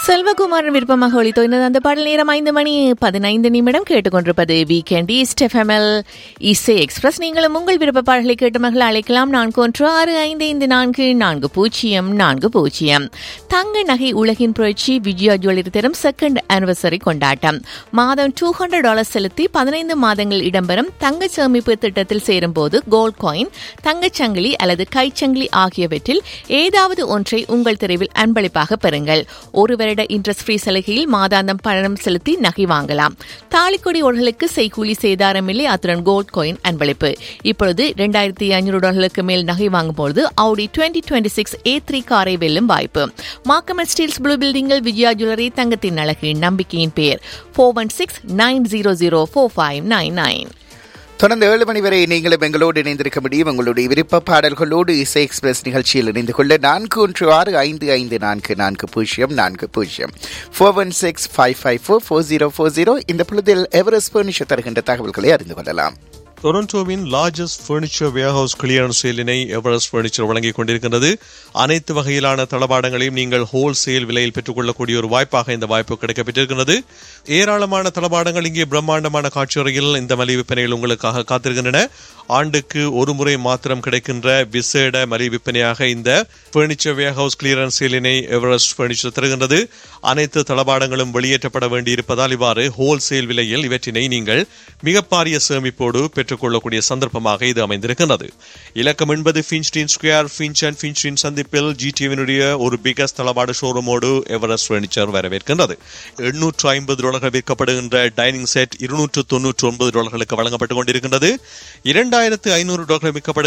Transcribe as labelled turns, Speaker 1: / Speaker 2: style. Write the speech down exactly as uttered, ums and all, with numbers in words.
Speaker 1: செல்வகுமாரன் விருப்பமாக ஒளித்தோய்ந்தது அந்த பாடல். நேரம் ஐந்து மணி பதினைந்து நிமிடம் கேட்டுக்கொண்டிருப்பது வீக்கெண்ட் ஈஸ்ட் எஃப்எம்எல் இசை எக்ஸ்பிரஸ். நீங்களும் உங்கள் விருப்ப பாடல்களை கேட்டு மகள் அழைக்கலாம். நான்கு ஒன்று ஆறு ஐந்து ஐந்து நான்கு நான்கு பூஜ்ஜியம் நான்கு பூஜ்ஜியம். தங்க நகை உலகின் புரட்சி விஜயா ஜுவல்லரி தரும் செகண்ட் ஆனிவர்சரி கொண்டாட்டம். மாதம் டூ ஹண்ட்ரட் டாலர் செலுத்தி பதினைந்து மாதங்கள் இடம்பெறும் தங்க சேமிப்பு திட்டத்தில் சேரும் போது கோல்ட் காயின், தங்கச்சங்கிலி அல்லது கைச்சங்கிலி ஆகியவற்றில் ஏதாவது ஒன்றை உங்கள் தெருவில் அன்பளிப்பாக பெறுங்கள். ஒரு வருட இன்ட்ரெஸ்ட் ஃப்ரீ சலுகையில் மாதாந்தம் பணம் செலுத்தி நகை வாங்கலாம். தாலிக்கொடி ஒர்களுக்கு செய்கூலி சேதாரம் இல்லை. அத்துடன் கோல்ட் காயின் அன்பளிப்பு. இப்பொழுது இரண்டாயிரத்தி ஐநூறு டாலர்களுக்கு மேல் நகை வாங்கும்போது ஆடி twenty twenty six A three காரை வெல்லும் வாய்ப்பு. மார்க்கம் அண்ட் ஸ்டீல்ஸ் ப்ளூ பில்டிங்கில் விஜயா ஜுவல்லரி, தங்கத்தின் அழகு, நம்பிக்கையின் பெயர். Four one six nine zero zero four five nine nine.
Speaker 2: தொடர்ந்து ஏழு மணி வரை நீங்களும் எங்களோடு இணைந்திருக்க முடியும். உங்களுடைய விருப்ப பாடல்களோடு இசை எக்ஸ்பிரஸ் நிகழ்ச்சியில் இணைந்து கொள்ள நான்கு ஒன்று ஆறு ஐந்து ஐந்து நான்கு நான்கு பூஜ்ஜியம் நான்கு பூஜ்ஜியம் four one six five five four four zero four zero. இந்த பொழுதில் எவரெஸ்ட் பர்னிச்சர் தருகின்ற தகவல்களை அறிந்து கொள்ளலாம்.
Speaker 3: டொரண்டோவின் largest furniture warehouse clearance சேலினை Everest furniture வழங்கிக் கொண்டிருக்கின்றது. அனைத்து வகையிலான தளபாடங்களையும் நீங்கள் ஹோல்சேல் விலையில் பெற்றுக் கொள்ளக்கூடிய ஒரு வாய்ப்பாக இந்த வாய்ப்பு கிடைக்கப்பட்டிருக்கிறது. ஏராளமான தளபாடங்கள் இங்கே பிரம்மாண்டமான காட்சியறையில் இந்த மலிவு விற்பனைகள் உங்களுக்காக காத்திருக்கின்றன. ஆண்டுக்கு ஒரு முறை மாத்திரம் கிடைக்கின்ற விசேட மலிவு விற்பனையாக இந்த furniture warehouse clearance சேலினை Everest furniture தருகின்றது. அனைத்து தளபாடங்களும் வெளியேற்றப்பட வேண்டியிருப்பதால் இவ்வாறு ஹோல்சேல் விலையில் இவற்றினை நீங்கள் மிக பாரிய சேமிப்போடு பெற்றுக்கொள்ளக்கூடிய சந்தர்ப்பமாக இது அமைந்திருக்கிறது. இலக்கம் என்பது ஃபின்ச்டின் ஸ்கொயர், ஃபின்ச் அண்ட் ஃபின்ச்டின் சந்திப்பில் ஜிடிவினுடைய ஒரு பிகஸ்ட் தளபாட ஷோரூமோடு எவரெஸ்ட் பர்னிச்சர் வரவேற்கின்றது. எண்ணூற்று ஐம்பது டாலர்கள் விற்கப்படுகின்ற டைனிங் செட் இருநூற்று தொன்னூற்று ஒன்பது டாலர்களுக்கு வழங்கப்பட்டுக் கொண்டிருக்கின்றது. இரண்டாயிரத்து ஐநூறு டாலர்கள் விற்கப்படும்